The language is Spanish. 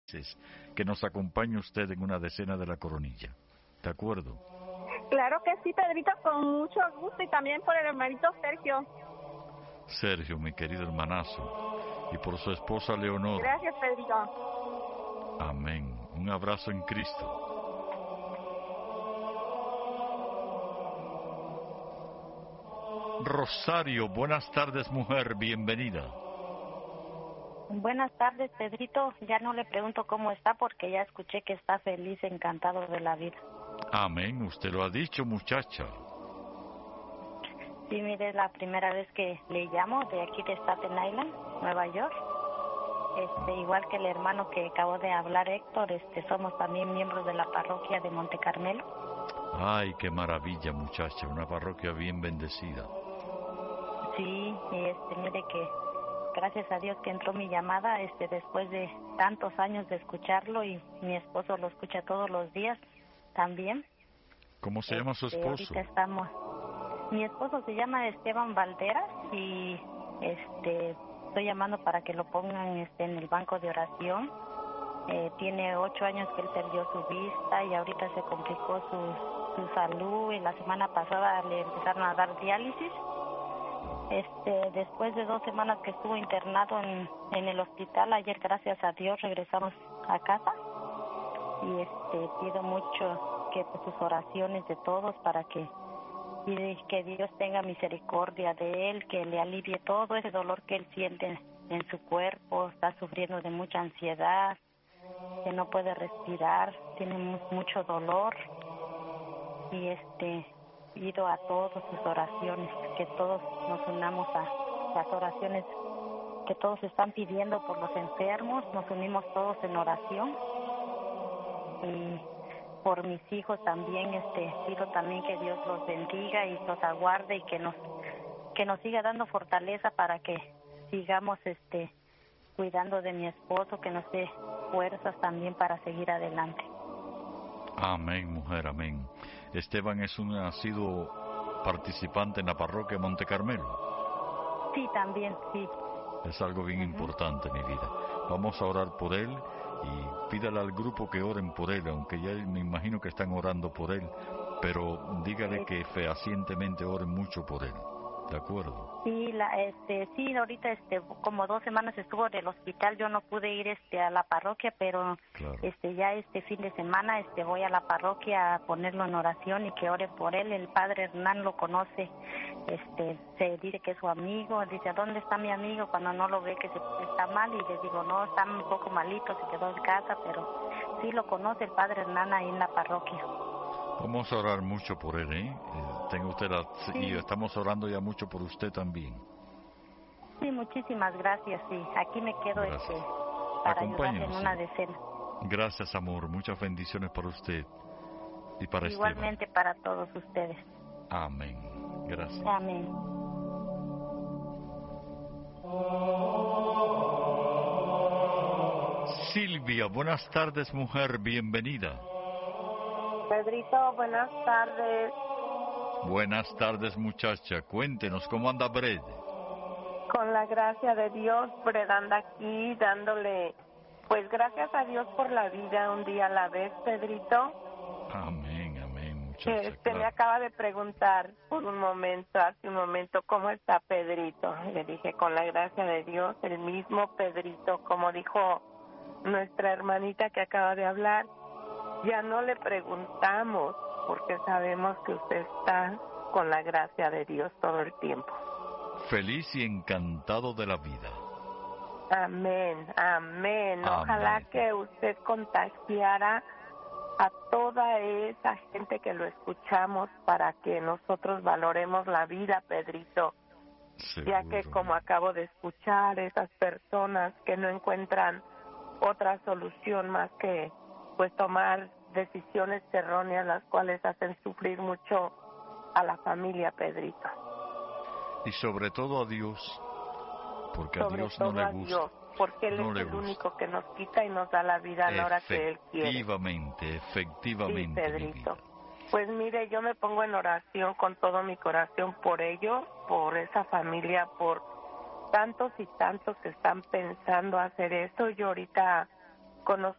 que nos acompañe usted en una decena de la coronilla. ¿De acuerdo? Claro que sí, Pedrito, con mucho gusto, y también por el hermanito Sergio. Sergio, mi querido hermanazo, y por su esposa Leonor. Gracias, Pedrito. Amén. Un abrazo en Cristo. Rosario, buenas tardes, mujer, bienvenida. Buenas tardes, Pedrito. Ya no le pregunto cómo está porque ya escuché que está feliz, encantado de la vida. Amén, usted lo ha dicho, muchacha. Sí, mire, es la primera vez que le llamo de aquí de Staten Island, Nueva York. Igual que el hermano que acabó de hablar, Héctor, somos también miembros de la parroquia de Monte Carmelo. Ay, qué maravilla, muchacha, una parroquia bien bendecida. Sí, y mire que gracias a Dios que entró mi llamada, después de tantos años de escucharlo, y mi esposo lo escucha todos los días también. ¿Cómo se llama su esposo? Ahorita mi esposo se llama Esteban Valderas, y estoy llamando para que lo pongan en el banco de oración. Tiene 8 años que él perdió su vista y ahorita se complicó su salud, y la semana pasada le empezaron a dar diálisis. Después de 2 semanas que estuvo internado en el hospital, ayer gracias a Dios regresamos a casa, y pido mucho que sus oraciones de todos para que Dios tenga misericordia de él, que le alivie todo ese dolor que él siente en su cuerpo. Está sufriendo de mucha ansiedad, que no puede respirar, tiene mucho dolor, y pido a todos sus oraciones, que todos nos unamos a las oraciones que todos están pidiendo por los enfermos. Nos unimos todos en oración, y por mis hijos también, pido también que Dios los bendiga y los aguarde, y que nos siga dando fortaleza para que sigamos cuidando de mi esposo, que nos dé fuerzas también para seguir adelante. Amén, mujer, amén. Esteban ha sido participante en la parroquia Monte Carmelo. Sí, también, sí. Es algo bien importante, mi vida. Vamos a orar por él, y pídale al grupo que oren por él, aunque ya me imagino que están orando por él, pero dígale que fehacientemente oren mucho por él. ¿De acuerdo? Sí, sí, ahorita como 2 semanas estuvo en el hospital. Yo no pude ir a la parroquia, pero claro, ya fin de semana voy a la parroquia a ponerlo en oración y que oren por él. El padre Hernán lo conoce, se dice que es su amigo. Dice, ¿dónde está mi amigo? Cuando no lo ve que está mal, y le digo, no, está un poco malito, se quedó en casa, pero sí lo conoce el padre Hernán ahí en la parroquia. Vamos a orar mucho por él, ¿eh? Tenga usted sí. Y estamos orando ya mucho por usted también. Sí, muchísimas gracias, sí. Aquí me quedo para ayudarle en una decena. Gracias, amor. Muchas bendiciones para usted y para Igualmente Esteban. Para todos ustedes. Amén. Gracias. Amén. Silvia, buenas tardes, mujer. Bienvenida. Pedrito, buenas tardes. Buenas tardes, muchacha. Cuéntenos, ¿cómo anda Bred? Con la gracia de Dios, Bred anda aquí dándole, pues gracias a Dios por la vida, un día a la vez, Pedrito. Amén, amén, muchacha. Me acaba de preguntar hace un momento, ¿cómo está Pedrito? Le dije, con la gracia de Dios, el mismo Pedrito, como dijo nuestra hermanita que acaba de hablar. Ya no le preguntamos porque sabemos que usted está con la gracia de Dios todo el tiempo. Feliz y encantado de la vida. Amén, amén. Ojalá que usted contagiara a toda esa gente que lo escuchamos para que nosotros valoremos la vida, Pedrito. Seguro. Ya que, como acabo de escuchar, esas personas que no encuentran otra solución más que pues tomar decisiones erróneas, las cuales hacen sufrir mucho a la familia, Pedrito. Y sobre todo a Dios, porque sobre a Dios todo no le a gusta. Dios, porque Él es el único que nos quita y nos da la vida a la hora que Él quiere. Efectivamente, Sí, Pedrito. mi vida. Pues mire, yo me pongo en oración con todo mi corazón por ellos, por esa familia, por tantos y tantos que están pensando hacer eso. Yo ahorita conozco